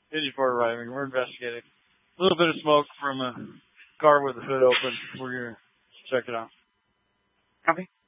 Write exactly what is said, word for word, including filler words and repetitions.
eighty-four arriving. We're investigating. A little bit of smoke from a car with the hood open. We're going to check it out. Copy.